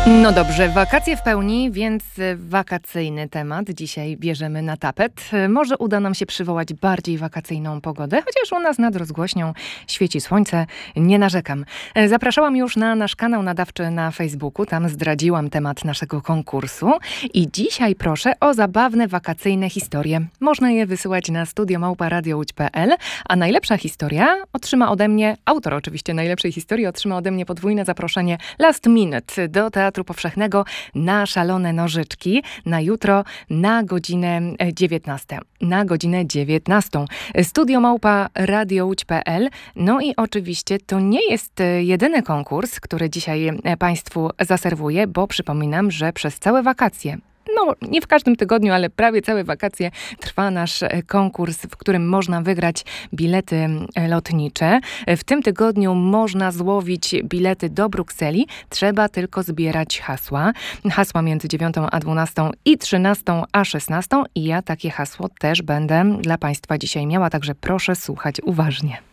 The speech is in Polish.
No dobrze, wakacje w pełni, więc wakacyjny temat dzisiaj bierzemy na tapet. Może uda nam się przywołać bardziej wakacyjną pogodę, chociaż u nas nad rozgłośnią świeci słońce, nie narzekam. Zapraszałam już na nasz kanał nadawczy na Facebooku, tam zdradziłam temat naszego konkursu i dzisiaj proszę o zabawne wakacyjne historie. Można je wysyłać na studio@radiołódź.pl, a najlepsza historia otrzyma ode mnie, autor oczywiście najlepszej historii otrzyma ode mnie podwójne zaproszenie last minute do Teatru Powszechnego na Szalone Nożyczki na jutro na godzinę 19. Na godzinę 19. studio@radiołódź.pl. No i oczywiście to nie jest jedyny konkurs, który dzisiaj Państwu zaserwuję, bo przypominam, że przez całe wakacje, no nie w każdym tygodniu, ale prawie całe wakacje trwa nasz konkurs, w którym można wygrać bilety lotnicze. W tym tygodniu można złowić bilety do Brukseli. Trzeba tylko zbierać hasła. Hasła między 9 a 12 i 13 a 16. I ja takie hasło też będę dla Państwa dzisiaj miała, także proszę słuchać uważnie.